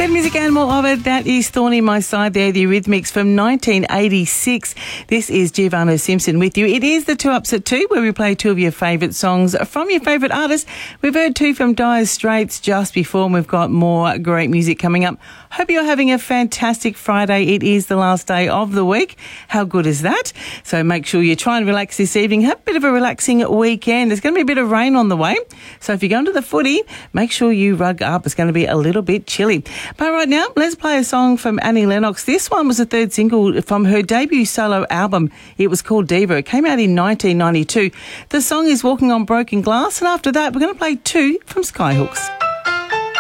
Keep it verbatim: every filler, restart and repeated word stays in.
That music animal of it, that is Thorn in My Side there, the Eurythmics from nineteen eighty-six. This is Giovanna Simpson with you. It is the Two Ups at Two, where we play two of your favourite songs from your favourite artists. We've heard two from Dire Straits just before, and we've got more great music coming up. Hope you're having a fantastic Friday. It is the last day of the week. How good is that? So make sure you try and relax this evening. Have a bit of a relaxing weekend. There's going to be a bit of rain on the way. So if you're going to the footy, make sure you rug up. It's going to be a little bit chilly. But right now, let's play a song from Annie Lennox. This one was the third single from her debut solo album. It was called Diva. It came out in nineteen ninety-two. The song is Walking on Broken Glass. And after that, we're going to play two from Skyhooks.